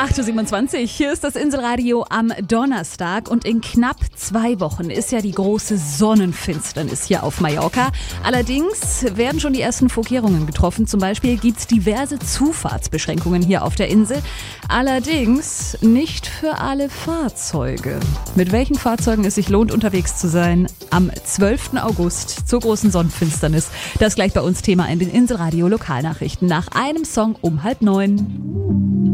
8.27 Uhr, hier ist das Inselradio am Donnerstag und in knapp 2 Wochen ist ja die große Sonnenfinsternis hier auf Mallorca. Allerdings werden schon die ersten Vorkehrungen getroffen. Zum Beispiel gibt es diverse Zufahrtsbeschränkungen hier auf der Insel. Allerdings nicht für alle Fahrzeuge. Mit welchen Fahrzeugen es sich lohnt, unterwegs zu sein am 12. August zur großen Sonnenfinsternis. Das gleich bei uns Thema in den Inselradio Lokalnachrichten nach einem Song um 8:30.